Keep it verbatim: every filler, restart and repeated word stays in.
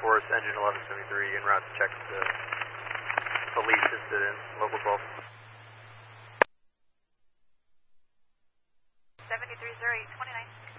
Force, engine eleven seventy-three, en route to check the police incident, local twelve. seventy-three zero eight twenty-nine.